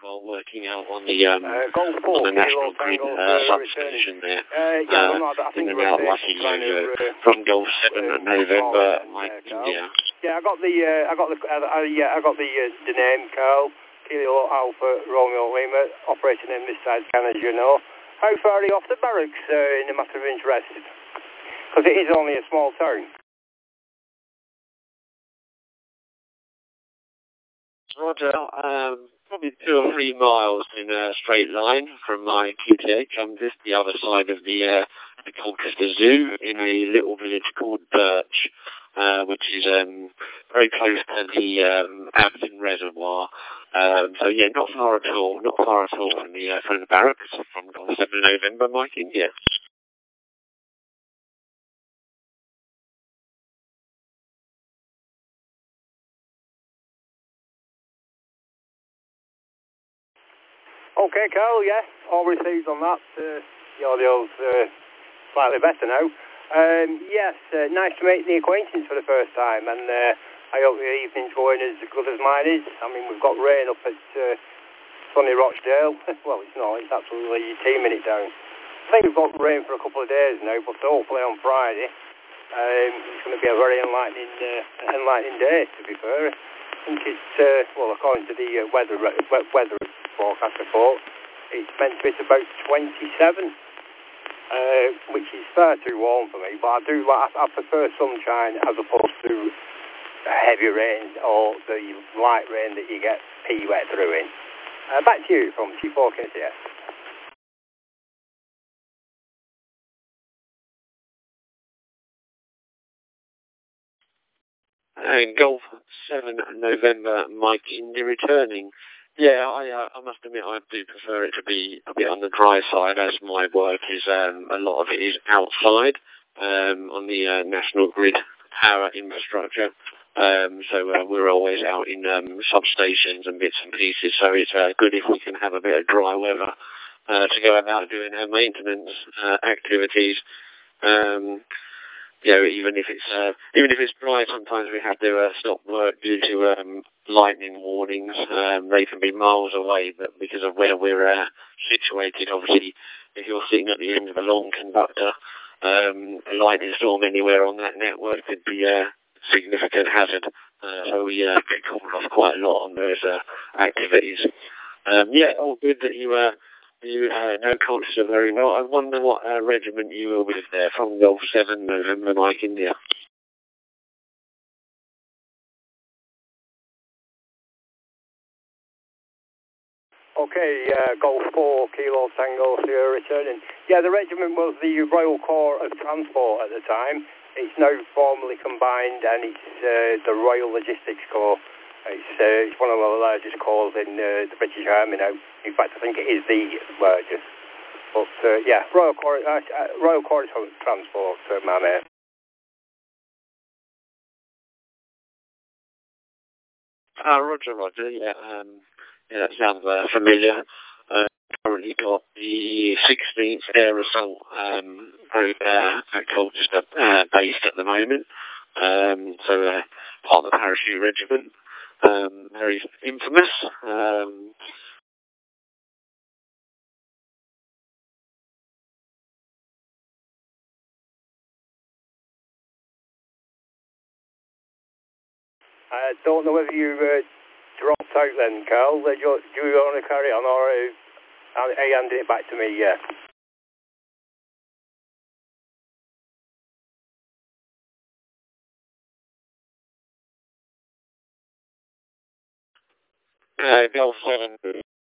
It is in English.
while working out on the Golf 4, on the National Kilo Grid Tango, substation there. yeah, well, no, I think in you and were out saying like in trying to, from Golf 7 November, Mike Carl. India. Yeah, I got the name, Carl. Kilo Alpha Romeo Lima, operating in this side scan, as you know. How far are you off the barracks in a matter of interest? Because it is only a small town. Roger, probably 2 or 3 miles in a straight line from my QTH. I'm just the other side of the Colchester Zoo in a little village called Birch, which is very close to the Abington Reservoir. So yeah, not far at all from the barracks from Golf 7 November, Mike India. Okay, Carl, yeah, all received on that. Your audio's slightly better now. Yes, nice to make the acquaintance for the first time, and I hope your evening's going as good as mine is. I mean, we've got rain up at sunny Rochdale. Well, it's not, it's absolutely teeming it down. I think we've got rain for a couple of days now, but hopefully on Friday it's going to be a very enlightening day, to be fair. I think it's, well, according to the weather forecast report, it's meant to be about 27, which is far too warm for me, but I prefer sunshine as opposed to heavy rain or the light rain that you get pea wet through in. Back to you from T4 KCS. Golf 7 November, Mike India returning. Yeah, I must admit I do prefer it to be a bit on the dry side, as my work is, a lot of it is outside, on the National Grid power infrastructure. So we're always out in substations and bits and pieces, so it's good if we can have a bit of dry weather to go about doing our maintenance activities. You know, even if it's dry, sometimes we have to stop work due to lightning warnings. They can be miles away, but because of where we're situated, obviously, if you're sitting at the end of a long conductor, a lightning storm anywhere on that network could be a significant hazard. So we get called off quite a lot on those activities. Yeah, all good that you know Colchester very well. I wonder what regiment you were with there, from Golf 7 November, Mike India. Okay, Golf 4, Kilo Tango, Sierra returning. Yeah, the regiment was the Royal Corps of Transport at the time. It's now formally combined, and it's the Royal Logistics Corps. It's one of the largest corps in the British Army now. In fact, I think it is the largest. But yeah, Royal Corps of Transport, my mate. Roger, yeah. Yeah, that sounds familiar. Currently got the 16th Air Assault group at Colchester based at the moment. So part of the Parachute Regiment. Very infamous. I don't know whether you dropped out then, Carl. Do you want to carry on, or are you handing it back to me? Yeah. Golf 7